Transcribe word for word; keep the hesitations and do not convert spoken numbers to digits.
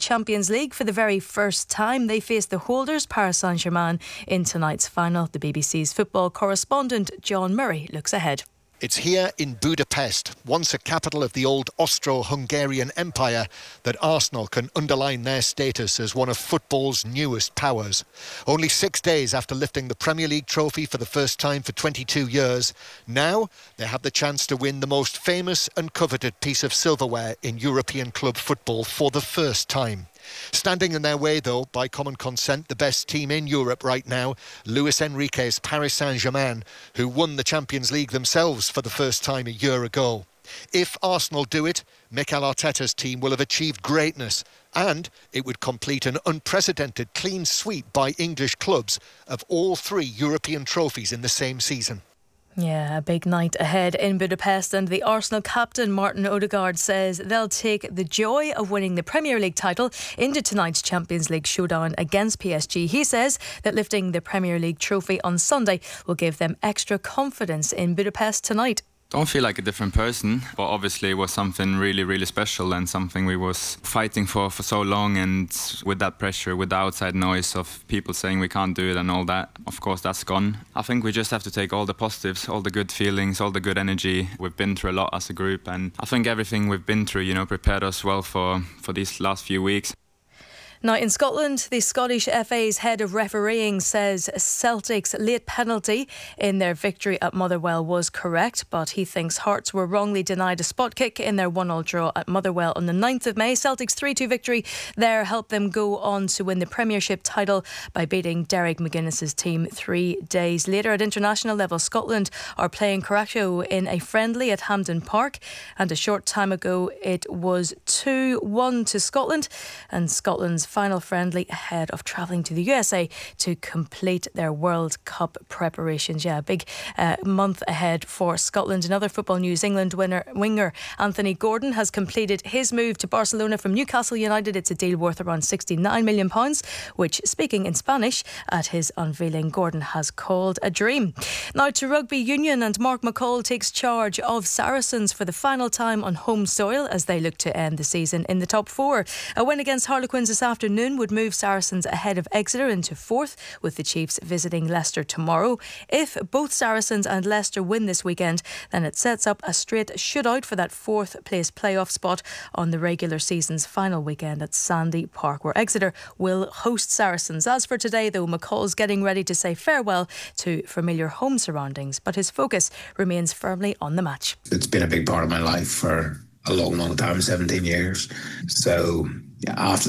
Champions League for the very first time. They face the holders, Paris Saint-Germain, in tonight's final. The B B C's football correspondent John Murray looks ahead. It's here in Budapest, once a capital of the old Austro-Hungarian Empire, that Arsenal can underline their status as one of football's newest powers. Only six days after lifting the Premier League trophy for the first time for twenty-two years, now they have the chance to win the most famous and coveted piece of silverware in European club football for the first time. Standing in their way, though, by common consent, the best team in Europe right now, Luis Enrique's Paris Saint-Germain, who won the Champions League themselves for the first time a year ago. If Arsenal do it, Mikel Arteta's team will have achieved greatness, and it would complete an unprecedented clean sweep by English clubs of all three European trophies in the same season. Yeah, a big night ahead in Budapest, and the Arsenal captain Martin Odegaard says they'll take the joy of winning the Premier League title into tonight's Champions League showdown against P S G. He says that lifting the Premier League trophy on Sunday will give them extra confidence in Budapest tonight. Don't feel like a different person, but obviously it was something really, really special and something we was fighting for for so long, and with that pressure, with the outside noise of people saying we can't do it and all that, of course that's gone. I think we just have to take all the positives, all the good feelings, all the good energy. We've been through a lot as a group, and I think everything we've been through, you know, prepared us well for, for these last few weeks. Now in Scotland, the Scottish F A's head of refereeing says Celtic's late penalty in their victory at Motherwell was correct, but he thinks Hearts were wrongly denied a spot kick in their one all draw at Motherwell on the ninth of May. Celtic's three two victory there helped them go on to win the Premiership title by beating Derek McGuinness's team three days later. At international level, Scotland are playing Croatia in a friendly at Hampden Park, and a short time ago it was two one to Scotland, and Scotland's final friendly ahead of travelling to the U S A to complete their World Cup preparations. Yeah, a big uh, month ahead for Scotland. In other football news, England winner, winger Anthony Gordon has completed his move to Barcelona from Newcastle United. It's a deal worth around sixty-nine million pounds, which, speaking in Spanish at his unveiling, Gordon has called a dream. Now to rugby union, and Mark McCall takes charge of Saracens for the final time on home soil as they look to end the season in the top four. A win against Harlequins this afternoon would move Saracens ahead of Exeter into fourth, with the Chiefs visiting Leicester tomorrow. If both Saracens and Leicester win this weekend, then it sets up a straight shootout for that fourth place playoff spot on the regular season's final weekend at Sandy Park, where Exeter will host Saracens. As for today, though, McCall's getting ready to say farewell to familiar home surroundings, but his focus remains firmly on the match. It's been a big part of my life for a long, long time, seventeen years. So yeah, after